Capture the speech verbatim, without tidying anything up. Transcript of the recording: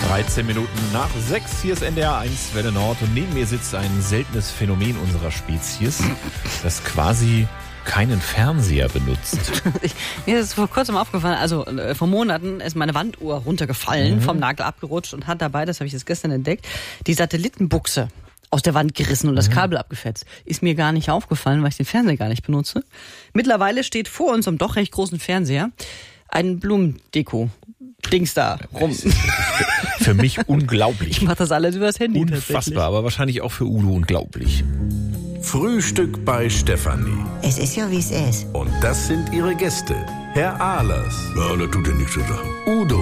dreizehn Minuten nach sechs, hier ist N D R eins Welle Nord und neben mir sitzt ein seltenes Phänomen unserer Spezies, das quasi keinen Fernseher benutzt. Ich, mir ist vor kurzem aufgefallen, also äh, vor Monaten ist meine Wanduhr runtergefallen, mhm. vom Nagel abgerutscht und hat dabei, das habe ich jetzt gestern entdeckt, die Satellitenbuchse aus der Wand gerissen und das Kabel abgefetzt. Ist mir gar nicht aufgefallen, weil ich den Fernseher gar nicht benutze. Mittlerweile steht vor unserem doch recht großen Fernseher ein Blumendeko-Dings da rum. Für mich unglaublich. Ich mache das alles übers Handy. Unfassbar, aber wahrscheinlich auch für Udo unglaublich. Frühstück bei Stefanie. Es ist ja, wie es ist. Und das sind ihre Gäste. Herr Ahlers. Ja, da tut er nichts zu sagen. Udo.